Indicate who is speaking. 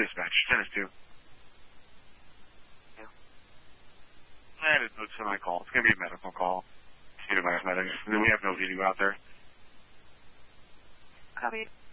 Speaker 1: dispatch. 10-2. Yeah. And it's a semi-call. It's going to be a medical call. Medics. We have no video out there.
Speaker 2: Copy.